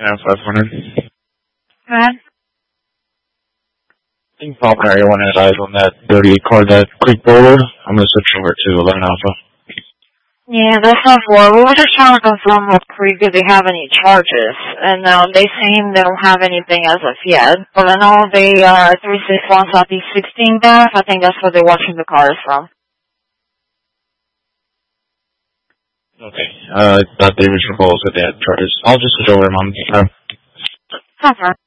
Yeah, 500. Go ahead. I think Falcon Area 1 has eyes on that 38 car, that Creek Boulder. I'm going to switch over to 11 Alpha. Yeah, that's not for. We were just trying to confirm with Creek if they have any charges. And they seem they don't have anything as of yet. But I know they are 361 Southeast 16 there. I think that's where they're watching the cars from. Okay. Thought the original goal was that they had charges. I'll just switch over, Mom. Confirm.